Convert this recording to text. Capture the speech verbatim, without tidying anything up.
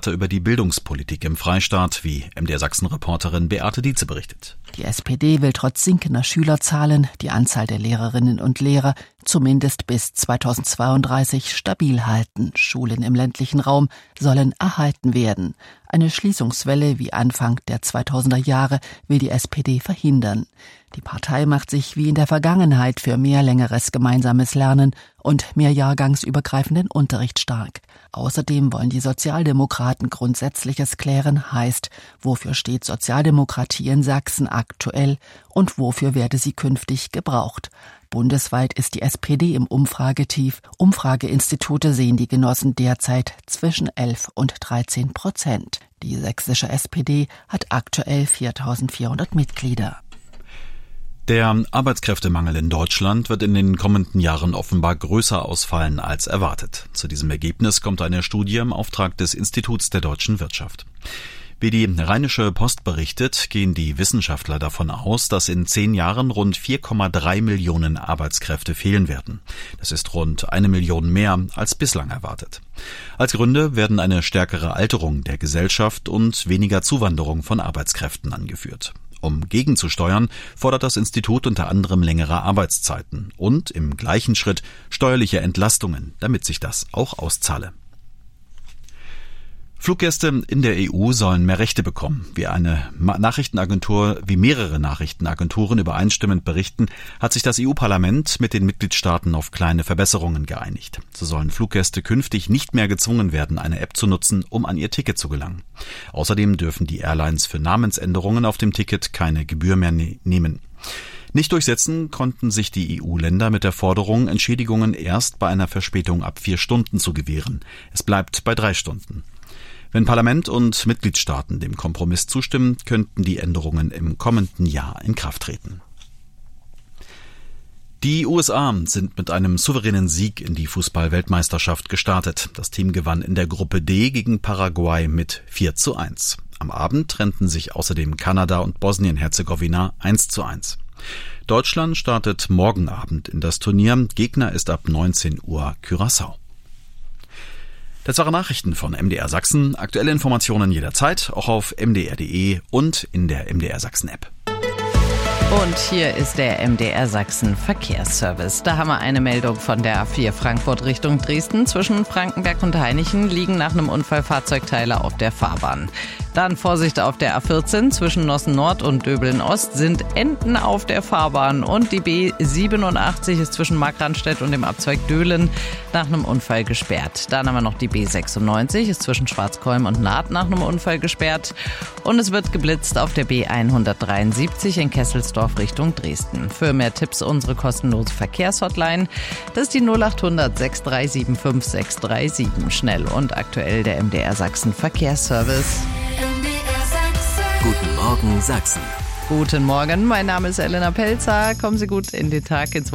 Debatte über die Bildungspolitik im Freistaat, wie M D R Sachsen-Reporterin Beate Dietze berichtet. Die S P D will trotz sinkender Schülerzahlen die Anzahl der Lehrerinnen und Lehrer zumindest bis zweitausendzweiunddreißig stabil halten. Schulen im ländlichen Raum sollen erhalten werden. Eine Schließungswelle wie Anfang der zweitausender Jahre will die S P D verhindern. Die Partei macht sich wie in der Vergangenheit für mehr längeres gemeinsames Lernen und mehr jahrgangsübergreifenden Unterricht stark. Außerdem wollen die Sozialdemokraten Grundsätzliches klären, heißt, wofür steht Sozialdemokratie in Sachsen aktuell und wofür werde sie künftig gebraucht. Bundesweit ist die S P D im Umfragetief. Umfrageinstitute sehen die Genossen derzeit zwischen elf und dreizehn Prozent. Die sächsische S P D hat aktuell viertausendvierhundert Mitglieder. Der Arbeitskräftemangel in Deutschland wird in den kommenden Jahren offenbar größer ausfallen als erwartet. Zu diesem Ergebnis kommt eine Studie im Auftrag des Instituts der deutschen Wirtschaft. Wie die Rheinische Post berichtet, gehen die Wissenschaftler davon aus, dass in zehn Jahren rund vier Komma drei Millionen Arbeitskräfte fehlen werden. Das ist rund eine Million mehr als bislang erwartet. Als Gründe werden eine stärkere Alterung der Gesellschaft und weniger Zuwanderung von Arbeitskräften angeführt. Um gegenzusteuern, fordert das Institut unter anderem längere Arbeitszeiten und im gleichen Schritt steuerliche Entlastungen, damit sich das auch auszahle. Fluggäste in der E U sollen mehr Rechte bekommen. Wie eine Nachrichtenagentur, wie mehrere Nachrichtenagenturen übereinstimmend berichten, hat sich das E U-Parlament mit den Mitgliedstaaten auf kleine Verbesserungen geeinigt. So sollen Fluggäste künftig nicht mehr gezwungen werden, eine App zu nutzen, um an ihr Ticket zu gelangen. Außerdem dürfen die Airlines für Namensänderungen auf dem Ticket keine Gebühr mehr ne- nehmen. Nicht durchsetzen konnten sich die E U-Länder mit der Forderung, Entschädigungen erst bei einer Verspätung ab vier Stunden zu gewähren. Es bleibt bei drei Stunden. Wenn Parlament und Mitgliedstaaten dem Kompromiss zustimmen, könnten die Änderungen im kommenden Jahr in Kraft treten. Die U S A sind mit einem souveränen Sieg in die Fußball-Weltmeisterschaft gestartet. Das Team gewann in der Gruppe D gegen Paraguay mit vier zu eins. Am Abend trennten sich außerdem Kanada und Bosnien-Herzegowina eins zu eins. Deutschland startet morgen Abend in das Turnier. Gegner ist ab neunzehn Uhr Curaçao. Das waren Nachrichten von M D R Sachsen. Aktuelle Informationen jederzeit, auch auf m d r punkt d e und in der M D R Sachsen App. Und hier ist der M D R Sachsen Verkehrsservice. Da haben wir eine Meldung von der A vier Frankfurt Richtung Dresden. Zwischen Frankenberg und Hainichen liegen nach einem Unfall Fahrzeugteile auf der Fahrbahn. Dann Vorsicht auf der A vierzehn zwischen Nossen Nord und Döbeln Ost sind Enten auf der Fahrbahn. Und die B siebenundachtzig ist zwischen Markranstädt und dem Abzweig Döhlen nach einem Unfall gesperrt. Dann haben wir noch die B sechsundneunzig, ist zwischen Schwarzkolm und Naht nach einem Unfall gesperrt. Und es wird geblitzt auf der B hundertdreiundsiebzig in Kesselsdorf Richtung Dresden. Für mehr Tipps unsere kostenlose Verkehrshotline. Das ist die null acht hundert sechs drei sieben fünf sechs drei sieben. Schnell und aktuell der M D R Sachsen Verkehrsservice. Guten Morgen Sachsen. Guten Morgen, mein Name ist Elena Pelzer. Kommen Sie gut in den Tag ins